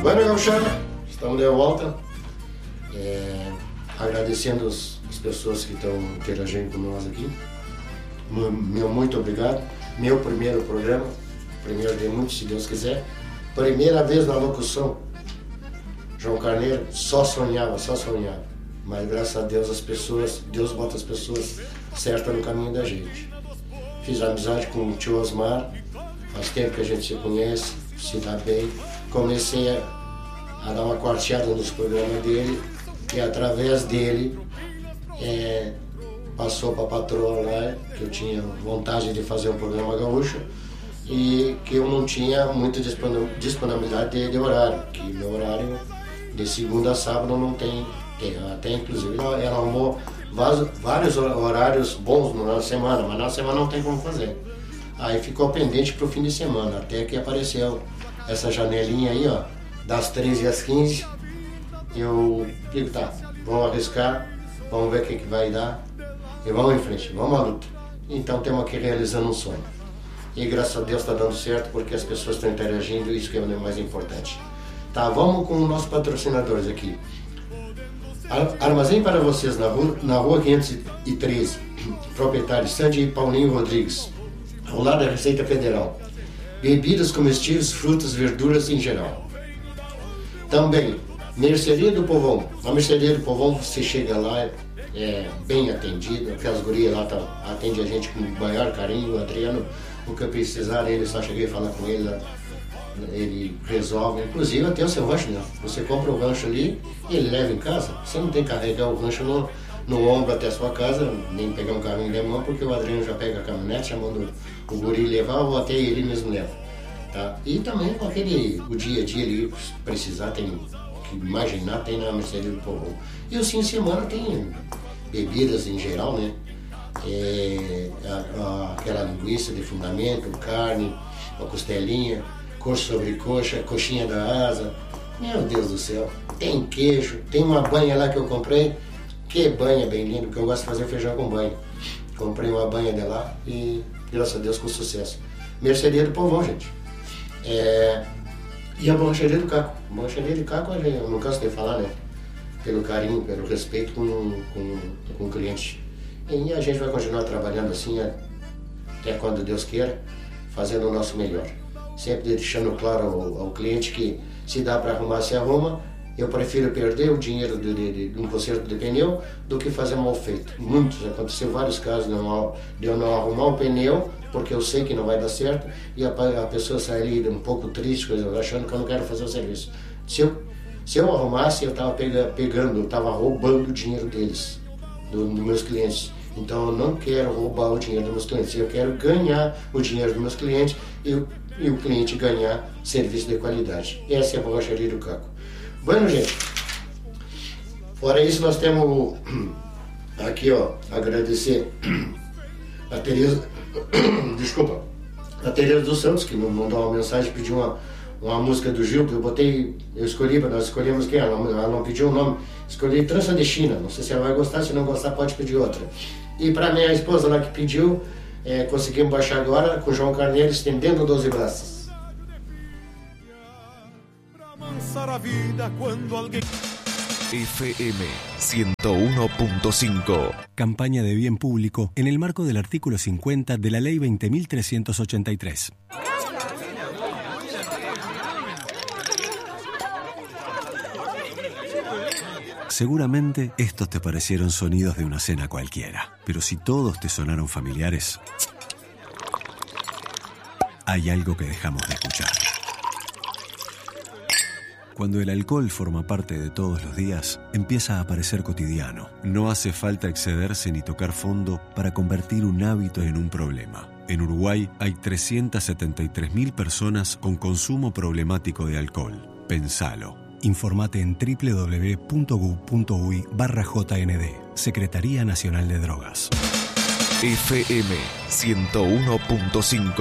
Bueno, gauchada, estamos de volta. Agradecendo as pessoas que estão interagindo com nós aqui. Meu muito obrigado. Meu primeiro programa, primeiro de muitos, se Deus quiser. Primeira vez na locução. João Carneiro só sonhava. Mas graças a Deus Deus bota as pessoas certas no caminho da gente. Fiz amizade com o tio Osmar, faz tempo que a gente se conhece, se dá bem. Comecei a dar uma quarteada nos programas dele e através dele passou para a patroa lá, que eu tinha vontade de fazer um programa gaúcho e que eu não tinha muita disponibilidade de horário, que meu horário de segunda a sábado não tem até inclusive ela arrumou vários horários bons na semana, mas na semana não tem como fazer. Aí ficou pendente para o fim de semana, até que apareceu essa janelinha aí, ó, das 13 às 15. Eu digo, tá, vamos arriscar, vamos ver o que vai dar e vamos em frente, vamos à luta. Então estamos aqui realizando um sonho. E graças a Deus está dando certo porque as pessoas estão interagindo, isso que é o mais importante. Tá, vamos com os nossos patrocinadores aqui. Armazém para vocês na rua 513, proprietário Sandy e Paulinho Rodrigues, ao lado da Receita Federal. Bebidas comestíveis, frutas, verduras em geral. Também, Mercearia do Povão. A Mercearia do Povão, você chega lá, é bem atendido, aquelas gurias lá atendem a gente com o maior carinho. O Adriano, o que precisar, ele só cheguei a falar com ele lá. Ele resolve, inclusive até o seu rancho, né? Você compra o rancho ali e ele leva em casa. Você não tem que carregar o rancho no ombro até a sua casa, nem pegar um carrinho de mão, porque o Adriano já pega a caminhonete, chamando o guri levar, ou até ele mesmo leva. Tá? E também com o dia a dia ali, se precisar, tem que imaginar, tem na Mercearia do Povão. E o fim de semana tem bebidas em geral, né? Aquela linguiça de fundamento, carne, uma costelinha, coxa sobre coxa, coxinha da asa, meu Deus do céu, tem queijo, tem uma banha lá que eu comprei, que banha bem linda, porque eu gosto de fazer feijão com banha. Comprei uma banha de lá e, graças a Deus, com sucesso. Mercearia do Povão, gente. E a borracharia do Caco. A borracharia do Caco, eu não canso de falar, né? Pelo carinho, pelo respeito com o cliente. E a gente vai continuar trabalhando assim até quando Deus queira, fazendo o nosso melhor. Sempre deixando claro ao cliente que se dá para arrumar, se arruma. Eu prefiro perder o dinheiro de um conserto de pneu do que fazer mal feito. Aconteceu vários casos de eu não arrumar o pneu, porque eu sei que não vai dar certo, e a pessoa sair um pouco triste, achando que eu não quero fazer o serviço. Se eu arrumasse, eu estava pegando, eu estava roubando o dinheiro deles, dos meus clientes. Então eu não quero roubar o dinheiro dos meus clientes, eu quero ganhar o dinheiro dos meus clientes e o cliente ganhar serviço de qualidade. Essa é a borracharia do Caco. Bueno, gente, fora isso nós temos aqui, ó, agradecer a Tereza, a Tereza dos Santos, que me mandou uma mensagem, pediu uma música do Gil, nós escolhemos quem? Ela não pediu o nome, escolhi Trança de China, não sei se ela vai gostar, se não gostar pode pedir outra. E para minha esposa lá que pediu, conseguimos baixar agora com o João Carneiro, Estendendo 12 Braços. FM 101.5. Campaña de bien público en el marco del artículo 50 de la Ley 20.383. Seguramente estos te parecieron sonidos de una cena cualquiera, pero si todos te sonaron familiares, hay algo que dejamos de escuchar. Cuando el alcohol forma parte de todos los días, empieza a parecer cotidiano. No hace falta excederse ni tocar fondo para convertir un hábito en un problema. En Uruguay hay 373.000 personas con consumo problemático de alcohol. Pensalo. Informate en www.gu.uy/JND. Secretaría Nacional de Drogas. FM 101.5.